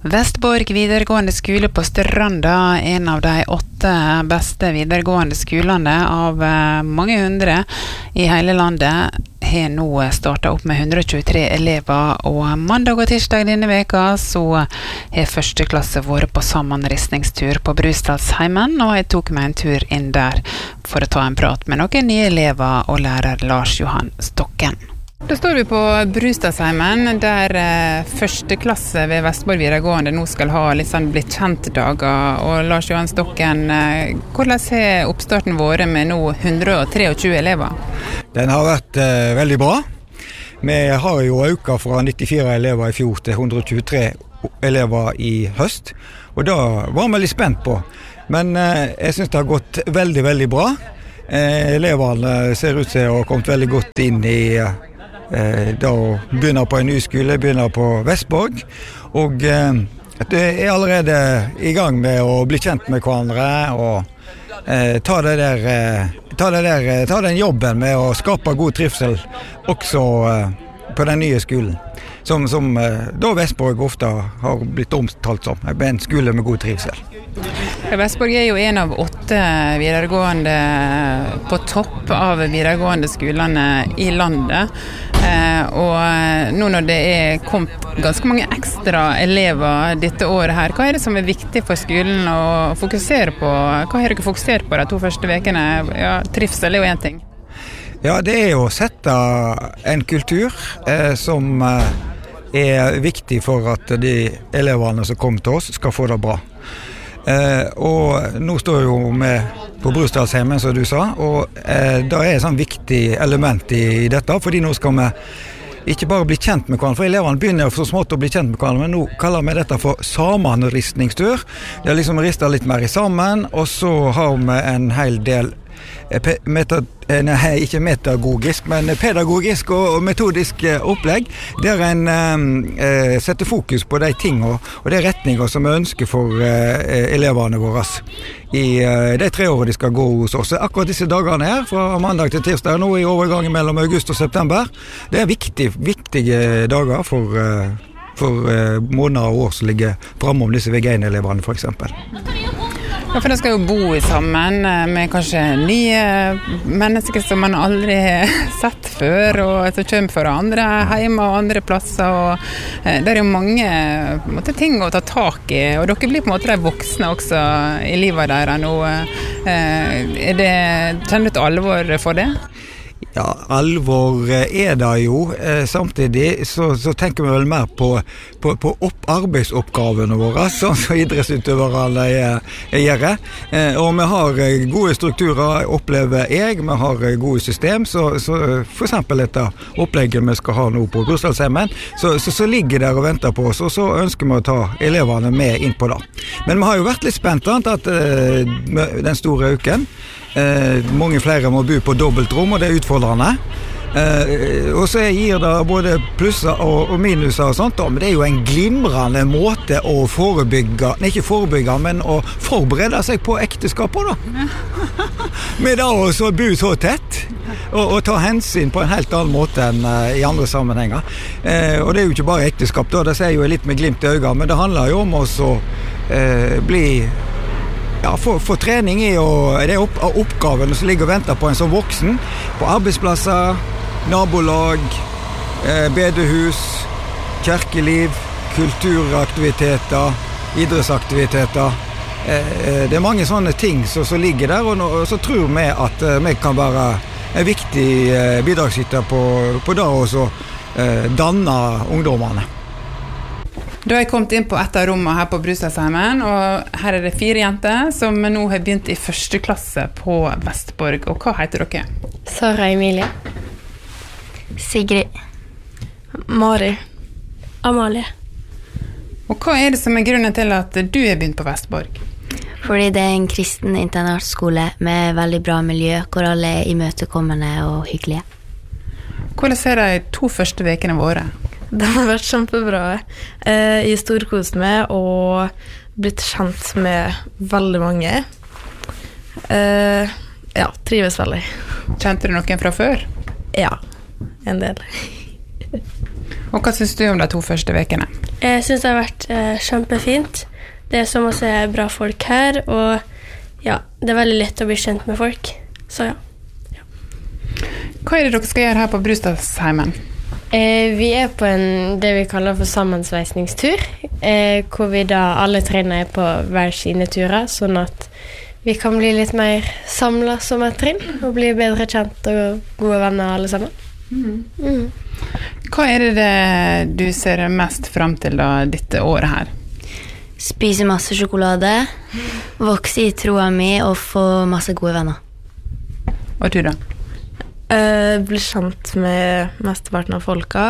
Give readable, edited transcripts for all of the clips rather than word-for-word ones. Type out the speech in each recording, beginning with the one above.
Vestborg videregående skole på Stranda, en av de 8 beste videregående skolene av mange hundre i hele landet, har nå startet opp med 123 elever, og mandag og tirsdag denne veka så har første klasse vært på sammenristningstur på Brustadsheimen, og jeg tok meg en tur inn der for å ta en prat med noen nye elever og lærer Lars Johan Stokken. Da står vi på Brustadsheimen, der første klasse ved Vestborg videregående nå skal ha litt sånn blitt kjent-dager. Og Lars Johan Stokken, hvordan har oppstarten vært med nå 123 elever? Den har vært veldig bra. Vi har jo økt fra 94 elever i fjor til 123 elever i høst. Og da var vi litt spent på. Men jeg synes det har gått veldig, veldig bra. Elevene ser ut til å ha kommet veldig godt inn i da begynner på en ny skole, begynner på Vestborg, og det er allerede i gang med å bli kjent med hverandre og ta den jobben med å skape god trivsel også på den nye skolen, som da Vestborg ofte har blitt omtalt som en skole med god trivsel. Vestborg er jo en av 8 videregående på topp av videregående skolene i landet, og nå når det er kommet ganske mange ekstra elever dette året her, hva er det som er viktig for skolen å fokusere på? Hva har dere fokusert på de 2 første vekene? Ja, trivsel er jo en ting. Ja, det er jo å sette en kultur som er viktig for at de elevene som kommer til oss skal få det bra. Og nå står jo vi på Brustadsheimen, som du sa, og det er et sånn viktig element i dette, fordi nå skal vi ikke bare bli kjent med hverandre, for elevene begynner så smått å bli kjent med hverandre, men nå kaller vi dette for sammenristningstur. Det er liksom ristet litt mer i sammen, og så har vi en hel del ikke metagogisk, men pedagogisk og metodisk opplegg, der en setter fokus på de ting og de retninger som vi ønsker for elevene våre i de 3 årene de skal gå hos oss. Akkurat disse dagene her, fra mandag til tirsdag, nå i overgangen mellom august og september, det er viktige dager for måneder og år som ligger fremme om disse VG1-eleverne for eksempel. Ja, for de skal jo bo sammen med kanskje nye mennesker som man aldri har sett før, og som kommer fra andre hjemme og andre plasser, og det er jo mange ting å ta tak i, og dere blir på en måte de voksne også i livet deres nå. Kjenner du et alvor for det? Ja, alvor er det jo. Samtidig så tenker vi vel mer på arbeidsoppgavene våre, sånn som idrettsutøverne gjør. Og vi har gode strukturer, opplever jeg. Vi har gode system, så for eksempel dette opplegget vi skal ha nå på Brustadsheimen, så ligger der og venter på oss, og så ønsker vi å ta elevene med inn på det. Men vi har jo vært litt spent at den store uken, mange flere må bo på dobbeltrom, og det er utfordrende. Og så gir det både plusser og minuser og sånt, men det er jo en glimrende måte å ikke forebygge, men å forberede seg på ekteskapet da. Med da å bo så tett, og ta hensyn på en helt annen måte enn i andre sammenhenger. Og det er jo ikke bare ekteskap da, det ser jo litt med glimt i øynene, men det handler jo om å bli... Ja, for trening i det oppgavene som ligger og venter på en som voksen, på arbeidsplasser, nabolag, bedehus, kirkeliv, kulturaktiviteter, idrettsaktiviteter. Det er mange sånne ting som ligger der, og så tror vi at vi kan være en viktig bidragsyter på det og så danne ungdommene. Da har jeg kommet inn på et av rommene her på Brustadsheimen, og her er det 4 jenter som nå har begynt i første klasse på Vestborg. Og hva heter dere? Sara Emilie. Sigrid. Mari. Amalie. Og hva er det som er grunnen til at du har begynt på Vestborg? Fordi det er en kristen internatskole med veldig bra miljø, hvor alle er imøtekommende og hyggelige. Hvordan har de 2 første vekene våre? Det har vært kjempebra. Jeg storkost meg og blitt kjent med veldig mange. Ja, trives veldig. Kjente du noen fra før? Ja, en del. Og hva synes du om de 2 første vekene? Jeg synes det har vært kjempefint. Det så masse bra folk her, og ja, det er veldig lett å bli kjent med folk. Så ja. Hva er det dere skal gjøre her på Brustadsheimen? Vi er på det vi kaller for sammensveisningstur, hvor vi da alle trener på hver sine turer, sånn at vi kan bli litt mer samlet som et trinn, og bli bedre kjent og gode venner alle sammen. Hva er det du ser mest frem til da, dette året her? Spise masse sjokolade, vokse i troa mi og få masse gode venner. Og du da? Bli kjent med mesteparten av folka,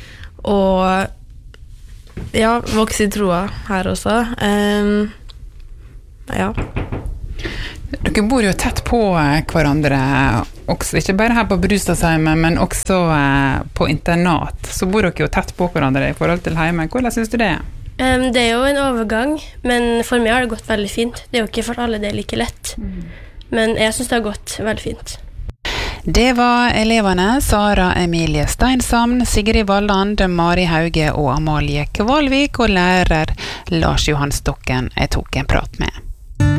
og ja, vokse i troa her også. Ja. Dere bor jo tett på hverandre, også, ikke bare her på Brustadsheimen, men også på internat. Så bor dere jo tett på hverandre i forhold til hjemme. Hvordan synes du det? Det er jo en overgang, men for meg har det gått veldig fint. Det er jo ikke for alle det er like lett. Men jeg synes det har gått veldig fint. Det var elevene Sara Emilie Steinsamn, Sigrid Valland, Mari Hauge og Amalie Kvalvik, og lærer Lars Johan Stokken jeg tok en prat med.